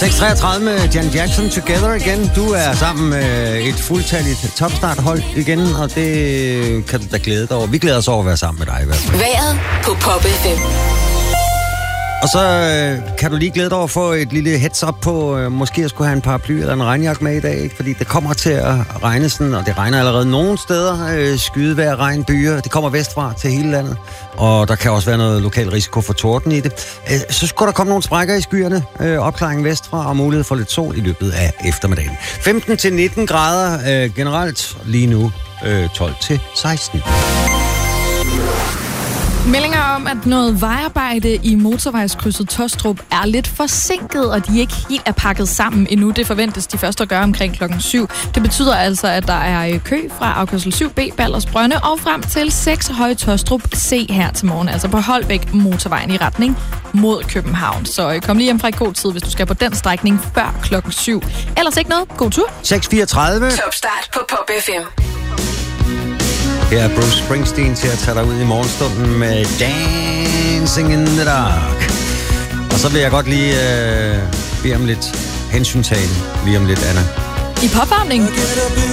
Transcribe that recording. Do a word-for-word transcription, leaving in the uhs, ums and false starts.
seks treogtredive med Janet Jackson, Together igen. Du er sammen med et fuldtalligt topstarthold igen, og det kan du da glæde dig over. Vi glæder os over at være sammen med dig i hvert fald. Vejret på Pop F M. Og så øh, kan du lige glæde dig over at få et lille heads up på, øh, måske at skulle have en paraply eller en regnjakke med i dag, ikke? Fordi det kommer til at regne sådan, og det regner allerede nogle steder. Øh, skydevejr, regn, byer, det kommer vestfra til hele landet, og der kan også være noget lokal risiko for torden i det. Øh, så skulle der komme nogle sprækker i skyerne, øh, opklaring vestfra og mulighed for lidt sol i løbet af eftermiddagen. femten til nitten grader øh, generelt lige nu, øh, tolv til seksten. Meldinger om, at noget vejarbejde i motorvejskrydset Tostrup er lidt forsinket, og de ikke helt er pakket sammen endnu. Det forventes de først at gøre omkring klokken syv. Det betyder altså, at der er kø fra afkørsel syv B, Ballers Brønde, og frem til seks Høje Tostrup C her til morgen. Altså på Holbæk motorvejen i retning mod København. Så kom lige hjem fra i god tid, hvis du skal på den strækning før klokken syv. Ellers ikke noget. God tur. seks fireogtredive. Topstart på Pop F M. Her er Bruce Springsteen til at tage dig ud i morgenstunden med Dancing in the Dark. Og så vil jeg godt lige øh, bede om lidt hensyntagen lige om lidt, Anna. I popvarmning.